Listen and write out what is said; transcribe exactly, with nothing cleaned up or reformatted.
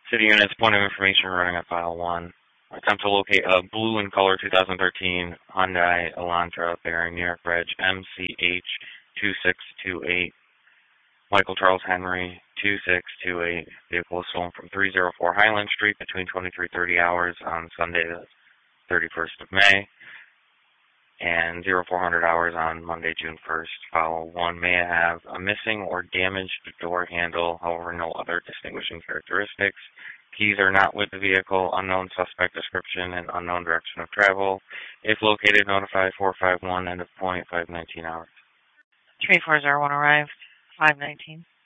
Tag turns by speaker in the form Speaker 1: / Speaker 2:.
Speaker 1: City units, point of information running at file one. Attempt to locate a blue in color two thousand thirteen Hyundai Elantra bearing New York Reg M C H two six two eight. Michael Charles Henry two six two eight. Vehicle was stolen from three oh four Highland Street between twenty-three thirty hours on Sunday the thirty-first of May and four hundred hours on Monday, June first. File one may have a missing or damaged door handle, however, no other distinguishing characteristics. Keys are not with the vehicle. Unknown suspect description and unknown direction of travel. If located, notify four five one, end of point, five nineteen hours.
Speaker 2: three four zero one arrived, five nineteen.